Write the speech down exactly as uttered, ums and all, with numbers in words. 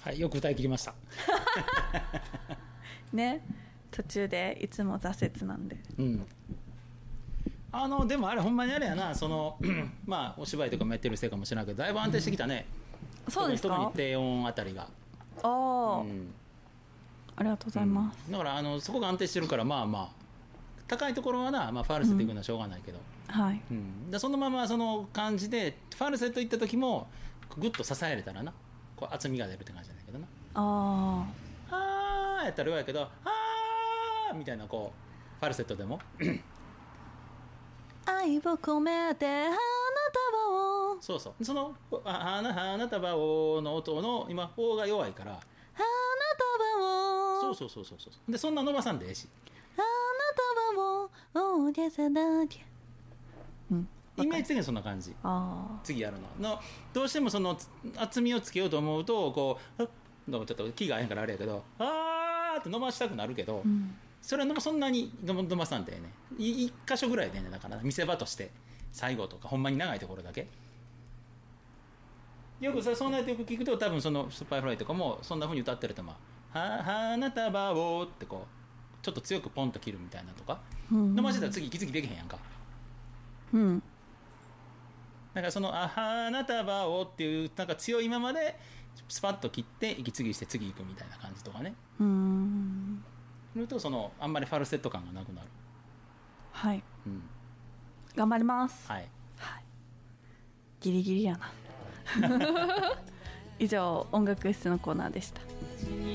はい、よく歌い切りましたね、途中でいつも挫折なんで、 うん、あのでもあれほんまにあれやな、そのまあお芝居とかもやってるせいかもしれないけどだいぶ安定してきたね、 うん、そうですか。 特に低音あたりが、 ああ、 うん、 ありがとうございます、 うん、だからあのそこが安定してるからまあまあ高いところはな、まあ、ファルセットいくのはしょうがないけど、 うん、はい、 うん、でそのままその感じでファルセットいった時もグッと支えれたらな、こう厚みが出るって感じなんだけどな。 ああーやったら弱いけど、あーみたいなこうファルセットでも愛を込めて花束を、 そうそう、その花花束をの音の今「お」が弱いから花束を、 そうそうそうそうそうでそんな伸ばさんでええし、 花束を大げさだけ、うん、 イメージ的にそんな感じ。 あ次やるののどうしてもその厚みをつけようと思うとこうちょっと気が合えんからあれやけど、あーって伸ばしたくなるけど、うん、それはそんなに伸ばさんでね、一箇所ぐらいでね、だから見せ場として最後とかほんまに長いところだけ。よくさそんなやってよく聞くと多分そのスーパーフライとかもそんな風に歌ってると、まあは花束をってこうちょっと強くポンと切るみたいなとか、うん、伸ばしてたら次息継ぎできへんやんか。 うん。 だからそのあ花束をっていうなんか強いままでスパッと切って息継ぎして次行くみたいな感じとかね。 うーん。 するとそのあんまりファルセット感がなくなる。 はい。 うん。 頑張ります。 はい。 はい。ギリギリやな。以上音楽室のコーナーでした。